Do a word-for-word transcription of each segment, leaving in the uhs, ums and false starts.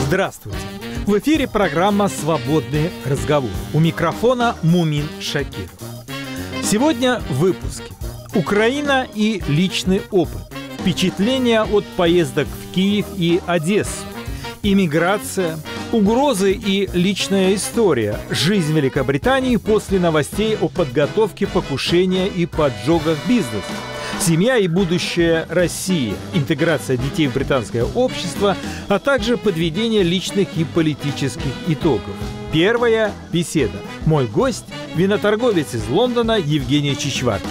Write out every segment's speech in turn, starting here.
Здравствуйте! В эфире программа «Свободный разговор». У микрофона Мумин Шакиров. Сегодня в выпуске «Украина и личный опыт. Впечатления от поездок в Киев и Одессу. Иммиграция, угрозы и личная история. Жизнь Великобритании после новостей о подготовке покушения и поджогах бизнеса. Семья и будущее России, интеграция детей в британское общество, а также подведение личных и политических итогов. Первая беседа. Мой гость – виноторговец из Лондона Евгений Чичваркин.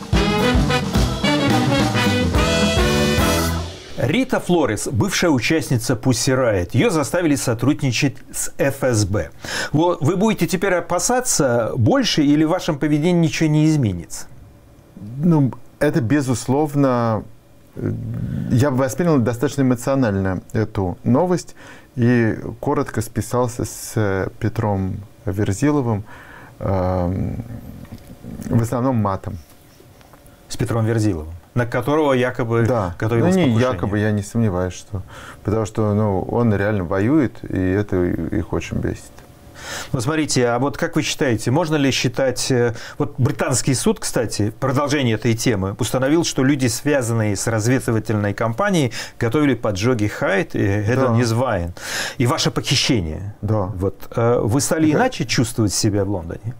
Рита Флорес, бывшая участница Pussy Riot, ее заставили сотрудничать с эф эс бэ. Вы будете теперь опасаться больше или в вашем поведении ничего не изменится? Ну, это, безусловно, я воспринял достаточно эмоционально эту новость и коротко списался с Петром Верзиловым, э, в основном матом. С Петром Верзиловым, на которого якобы да. готовилось ну, не покушение. якобы, я не сомневаюсь, что... Потому что ну, он реально воюет, и это их очень бесит. Ну, смотрите, а вот как вы считаете, можно ли считать... Вот британский суд, кстати, продолжение этой темы, установил, что люди, связанные с разведывательной кампанией, готовили поджоги Хайд и Hedon is Wine. И ваше похищение. Да. Вот. Вы стали это... иначе чувствовать себя в Лондоне?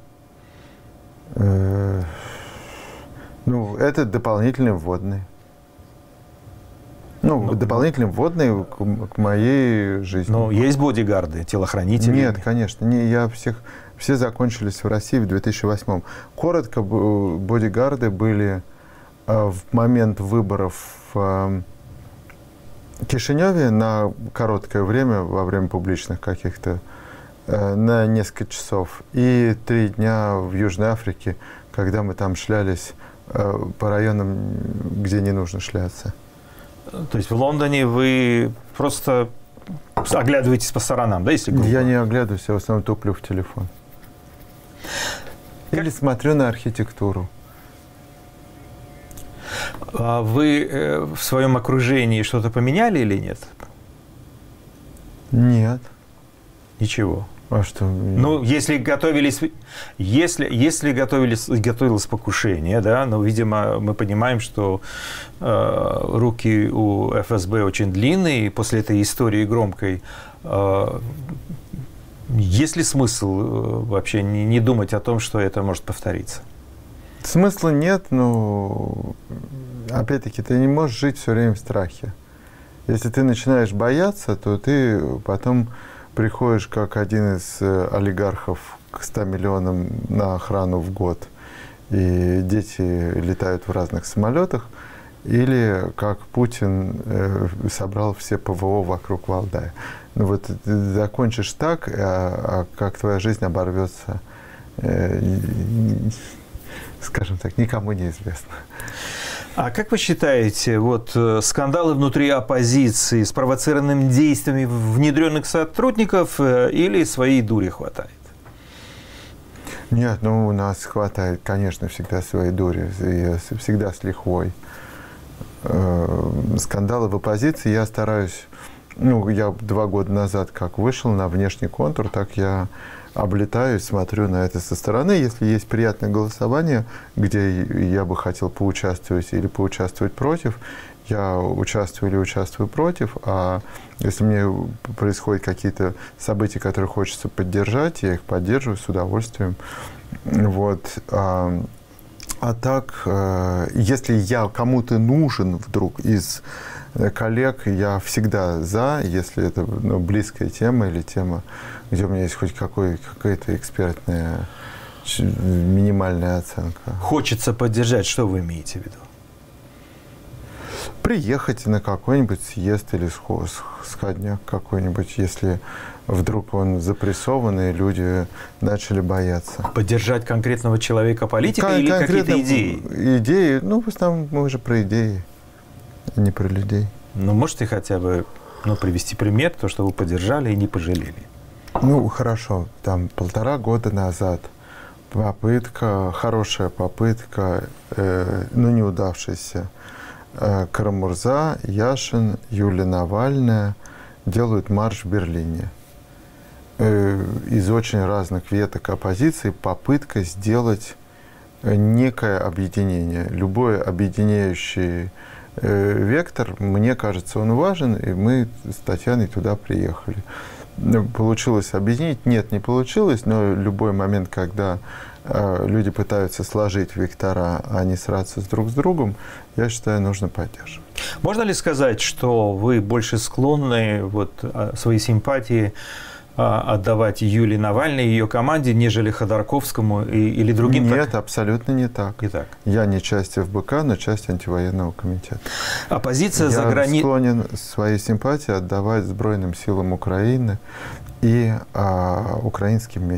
Ну, это дополнительные вводные. Ну, ну дополнительные вводные к, к моей жизни. Ну, есть бодигарды, телохранители? Нет, конечно. Не, я всех, все закончились в России в две тысячи восьмом. Коротко, бодигарды были э, в момент выборов в э, Кишиневе на короткое время, во время публичных каких-то, э, на несколько часов. И три дня в Южной Африке, когда мы там шлялись э, по районам, где не нужно шляться. То есть в Лондоне вы просто оглядываетесь по сторонам, да, если грубо? Я не оглядываюсь, я в основном туплю в телефон. Или смотрю на архитектуру. А вы в своем окружении что-то поменяли или нет? Нет. Ничего. А что? Ну, если готовились, если, если готовились, готовилось покушение, да, но, видимо, мы понимаем, что э, руки у эф эс бэ очень длинные, и после этой истории громкой, э, есть ли смысл э, вообще не, не думать о том, что это может повториться? Смысла нет, но, опять-таки, ты не можешь жить все время в страхе. Если ты начинаешь бояться, то ты потом... приходишь как один из олигархов к ста миллионам на охрану в год, и дети летают в разных самолетах, или как Путин э, собрал все пэ вэ о вокруг Валдая. Ну вот ты закончишь так, а, а как твоя жизнь оборвется, э, скажем так, никому не известно. А как вы считаете, вот скандалы внутри оппозиции, спровоцированными действиями внедренных сотрудников или своей дури хватает? Нет, ну у нас хватает, конечно, всегда своей дури, всегда с лихвой. Скандалы в оппозиции я стараюсь, ну я два года назад как вышел на внешний контур, так я облетаю, смотрю на это со стороны. Если есть приятное голосование, где я бы хотел поучаствовать или поучаствовать против, я участвую или участвую против. А если мне происходят какие-то события, которые хочется поддержать, я их поддерживаю с удовольствием. Вот. А, а так, если я кому-то нужен вдруг из коллег, я всегда за, если это ну, близкая тема или тема, где у меня есть хоть какой, какая-то экспертная минимальная оценка. Хочется поддержать, что вы имеете в виду? Приехать на какой-нибудь съезд или сходняк какой-нибудь, если вдруг он запрессован, и люди начали бояться. Поддержать конкретного человека, политика Кон- или какие-то идеи? Идеи, ну, в основном мы уже про идеи, не про людей. Ну, можете хотя бы ну, привести пример, то, что вы поддержали и не пожалели? Ну, хорошо, там полтора года назад попытка, хорошая попытка, э, но неудавшаяся. Карамурза, Яшин, Юлия Навальная, делают марш в Берлине. Из очень разных веток оппозиции попытка сделать некое объединение. Любой объединяющий вектор, мне кажется, он важен, и мы с Татьяной туда приехали. Получилось объединить? Нет, не получилось, но любой момент, когда люди пытаются сложить вектора, а не сраться друг с другом, я считаю, нужно поддерживать. Можно ли сказать, что вы больше склонны вот, свои симпатии отдавать Юлии Навальной и ее команде, нежели Ходорковскому и, или другим? Нет, так? абсолютно не так. Не так. Я не часть эф бэ ка, но часть антивоенного комитета. Оппозиция за Я границей. склонен свои симпатии отдавать Збройным силам Украины и а, украинским